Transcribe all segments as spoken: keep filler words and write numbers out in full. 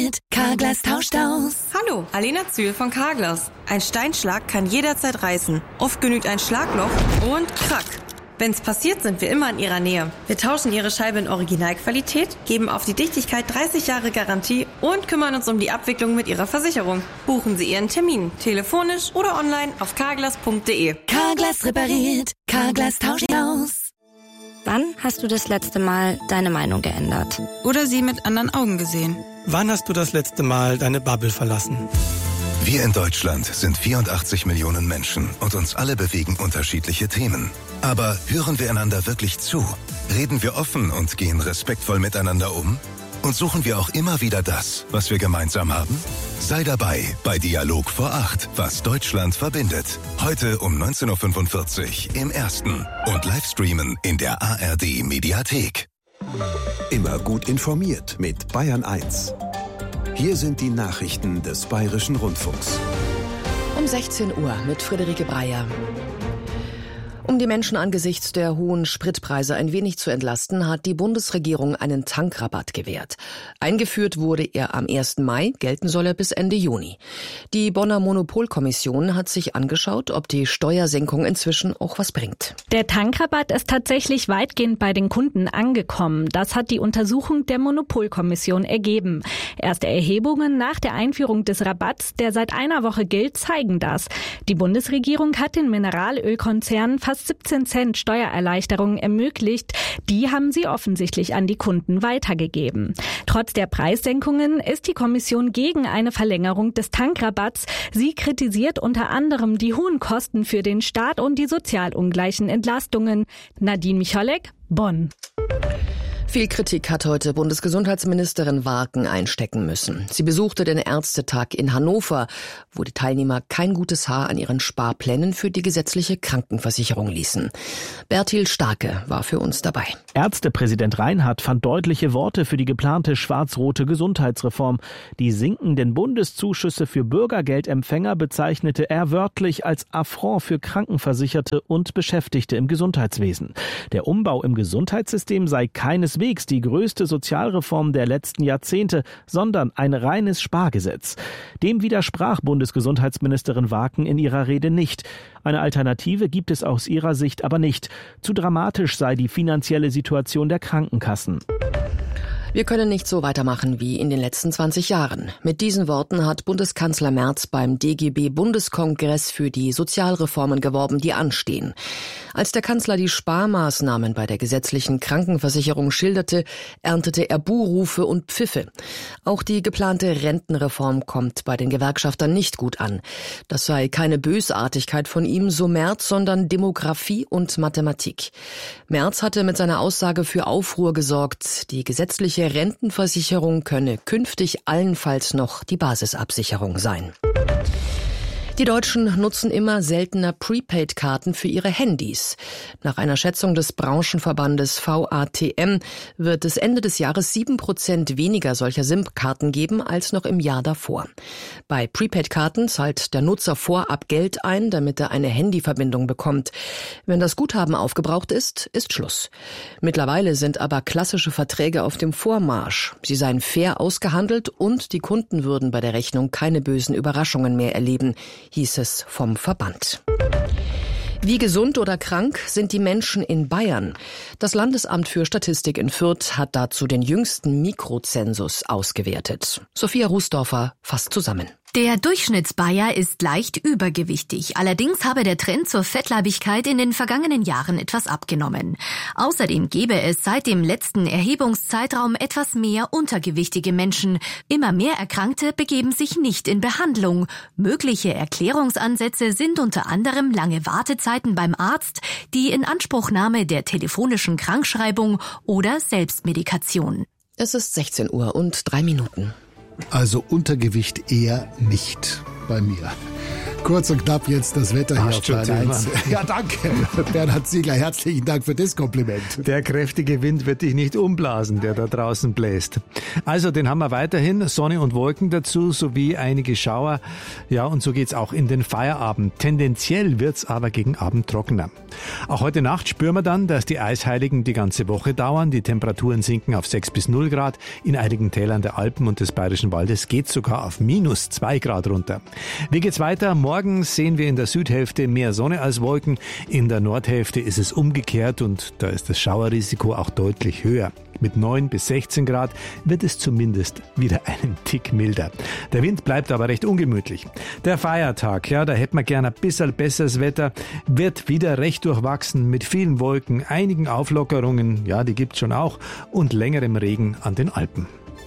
Carglass tauscht aus. Hallo, Alena Zühl von Carglass. Ein Steinschlag kann jederzeit reißen. Oft genügt ein Schlagloch und krack. Wenn's passiert, sind wir immer in Ihrer Nähe. Wir tauschen Ihre Scheibe in Originalqualität, geben auf die Dichtigkeit dreißig Jahre Garantie und kümmern uns um die Abwicklung mit Ihrer Versicherung. Buchen Sie Ihren Termin, telefonisch oder online auf carglass punkt de. Carglass repariert, Carglass tauscht aus. Wann hast du das letzte Mal deine Meinung geändert? Oder sie mit anderen Augen gesehen? Wann hast du das letzte Mal deine Bubble verlassen? Wir in Deutschland sind vierundachtzig Millionen Menschen und uns alle bewegen unterschiedliche Themen. Aber hören wir einander wirklich zu? Reden wir offen und gehen respektvoll miteinander um? Und suchen wir auch immer wieder das, was wir gemeinsam haben? Sei dabei bei Dialog vor acht, was Deutschland verbindet. Heute um neunzehn Uhr fünfundvierzig im Ersten und Livestreamen in der A R D Mediathek. Immer gut informiert mit Bayern eins. Hier sind die Nachrichten des Bayerischen Rundfunks. Um sechzehn Uhr mit Friederike Breyer. Um die Menschen angesichts der hohen Spritpreise ein wenig zu entlasten, hat die Bundesregierung einen Tankrabatt gewährt. Eingeführt wurde er am ersten Mai, gelten soll er bis Ende Juni. Die Bonner Monopolkommission hat sich angeschaut, ob die Steuersenkung inzwischen auch was bringt. Der Tankrabatt ist tatsächlich weitgehend bei den Kunden angekommen. Das hat die Untersuchung der Monopolkommission ergeben. Erste Erhebungen nach der Einführung des Rabatts, der seit einer Woche gilt, zeigen das. Die Bundesregierung hat den Mineralölkonzernen fast siebzehn Cent Steuererleichterungen ermöglicht. Die haben sie offensichtlich an die Kunden weitergegeben. Trotz der Preissenkungen ist die Kommission gegen eine Verlängerung des Tankrabatts. Sie kritisiert unter anderem die hohen Kosten für den Staat und die sozial ungleichen Entlastungen. Nadine Michalek, Bonn. Viel Kritik hat heute Bundesgesundheitsministerin Warken einstecken müssen. Sie besuchte den Ärztetag in Hannover, wo die Teilnehmer kein gutes Haar an ihren Sparplänen für die gesetzliche Krankenversicherung ließen. Bertil Starke war für uns dabei. Ärztepräsident Reinhardt fand deutliche Worte für die geplante schwarz-rote Gesundheitsreform. Die sinkenden Bundeszuschüsse für Bürgergeldempfänger bezeichnete er wörtlich als Affront für Krankenversicherte und Beschäftigte im Gesundheitswesen. Der Umbau im Gesundheitssystem sei keineswegs die größte Sozialreform der letzten Jahrzehnte, sondern ein reines Spargesetz. Dem widersprach Bundesgesundheitsministerin Warken in ihrer Rede nicht. Eine Alternative gibt es aus ihrer Sicht aber nicht. Zu dramatisch sei die finanzielle Situation der Krankenkassen. Wir können nicht so weitermachen wie in den letzten zwanzig Jahren. Mit diesen Worten hat Bundeskanzler Merz beim D G B-Bundeskongress für die Sozialreformen geworben, die anstehen. Als der Kanzler die Sparmaßnahmen bei der gesetzlichen Krankenversicherung schilderte, erntete er Buhrufe und Pfiffe. Auch die geplante Rentenreform kommt bei den Gewerkschaftern nicht gut an. Das sei keine Bösartigkeit von ihm, so Merz, sondern Demografie und Mathematik. Merz hatte mit seiner Aussage für Aufruhr gesorgt. Die gesetzliche Rentenversicherung könne künftig allenfalls noch die Basisabsicherung sein. Die Deutschen nutzen immer seltener Prepaid-Karten für ihre Handys. Nach einer Schätzung des Branchenverbandes V A T M wird es Ende des Jahres sieben Prozent weniger solcher SIM-Karten geben als noch im Jahr davor. Bei Prepaid-Karten zahlt der Nutzer vorab Geld ein, damit er eine Handyverbindung bekommt. Wenn das Guthaben aufgebraucht ist, ist Schluss. Mittlerweile sind aber klassische Verträge auf dem Vormarsch. Sie seien fair ausgehandelt und die Kunden würden bei der Rechnung keine bösen Überraschungen mehr erleben, hieß es vom Verband. Wie gesund oder krank sind die Menschen in Bayern? Das Landesamt für Statistik in Fürth hat dazu den jüngsten Mikrozensus ausgewertet. Sophia Rusdorfer fasst zusammen. Der Durchschnittsbayer ist leicht übergewichtig. Allerdings habe der Trend zur Fettleibigkeit in den vergangenen Jahren etwas abgenommen. Außerdem gebe es seit dem letzten Erhebungszeitraum etwas mehr untergewichtige Menschen. Immer mehr Erkrankte begeben sich nicht in Behandlung. Mögliche Erklärungsansätze sind unter anderem lange Wartezeiten beim Arzt, die Inanspruchnahme der telefonischen Krankschreibung oder Selbstmedikation. Es ist sechzehn Uhr und drei Minuten. Also Untergewicht eher nicht bei mir. Kurz und knapp jetzt das Wetter hier auf Bayern eins. Ja, danke. Bernhard Ziegler, herzlichen Dank für das Kompliment. Der kräftige Wind wird dich nicht umblasen, der da draußen bläst. Also, den haben wir weiterhin. Sonne und Wolken dazu, sowie einige Schauer. Ja, und so geht's auch in den Feierabend. Tendenziell wird's aber gegen Abend trockener. Auch heute Nacht spüren wir dann, dass die Eisheiligen die ganze Woche dauern. Die Temperaturen sinken auf sechs bis null Grad. In einigen Tälern der Alpen und des Bayerischen Waldes geht's sogar auf minus zwei Grad runter. Wie geht's weiter? Morgen sehen wir in der Südhälfte mehr Sonne als Wolken. In der Nordhälfte ist es umgekehrt und da ist das Schauerrisiko auch deutlich höher. Mit neun bis sechzehn Grad wird es zumindest wieder einen Tick milder. Der Wind bleibt aber recht ungemütlich. Der Feiertag, ja, da hätten wir gerne ein bisschen besseres Wetter, wird wieder recht durchwachsen mit vielen Wolken, einigen Auflockerungen, ja, die gibt's schon auch, und längerem Regen an den Alpen.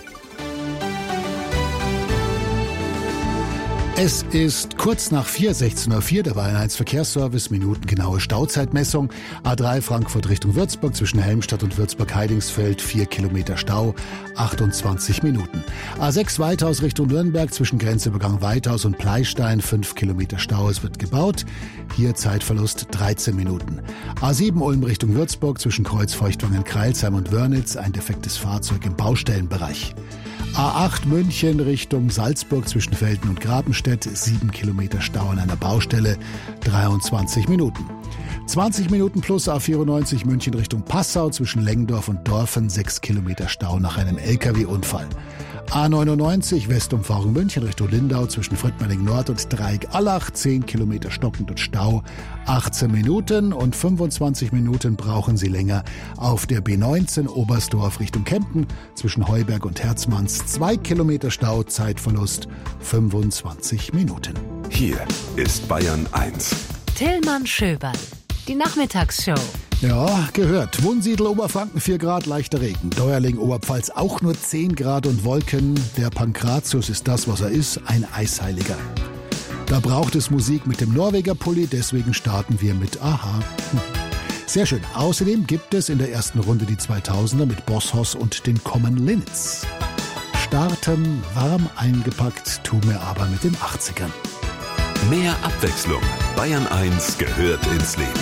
Es ist kurz nach vier, sechzehn Uhr vier, der Bayern eins Verkehrsservice, minutengenaue Stauzeitmessung. A drei Frankfurt Richtung Würzburg, zwischen Helmstadt und Würzburg-Heidingsfeld, vier Kilometer Stau, achtundzwanzig Minuten. A sechs Weithaus Richtung Nürnberg, zwischen Grenzübergang Weithaus und Pleistein, fünf Kilometer Stau, es wird gebaut. Hier Zeitverlust dreizehn Minuten. A sieben Ulm Richtung Würzburg, zwischen Kreuz Feuchtwangen-Kreilsheim und Wörnitz, ein defektes Fahrzeug im Baustellenbereich. A acht München Richtung Salzburg, zwischen Velden und Grabenstedt, sieben Kilometer Stau an einer Baustelle, dreiundzwanzig Minuten. zwanzig Minuten plus A vierundneunzig München Richtung Passau, zwischen Lengdorf und Dorfen, sechs Kilometer Stau nach einem L K W-Unfall. A neunundneunzig Westumfahrung München Richtung Lindau, zwischen Friedmanning Nord und Dreieck-Allach, zehn Kilometer stockend und Stau, achtzehn Minuten, und fünfundzwanzig Minuten brauchen Sie länger auf der B neunzehn Oberstdorf Richtung Kempten, zwischen Heuberg und Herzmanns, zwei Kilometer Stau, Zeitverlust fünfundzwanzig Minuten. Hier ist Bayern eins. Tillmann Schöberl, die Nachmittagsshow. Ja, gehört. Wunsiedel, Oberfranken, vier Grad, leichter Regen. Deuerling, Oberpfalz, auch nur zehn Grad und Wolken. Der Pankratius ist das, was er ist, ein Eisheiliger. Da braucht es Musik mit dem Norweger-Pulli, deswegen starten wir mit Aha. Hm. Sehr schön. Außerdem gibt es in der ersten Runde die zweitausender mit Boss-Hoss und den Common Linnets. Starten warm eingepackt, tu mir aber mit den achtzigern. Mehr Abwechslung. Bayern eins gehört ins Leben.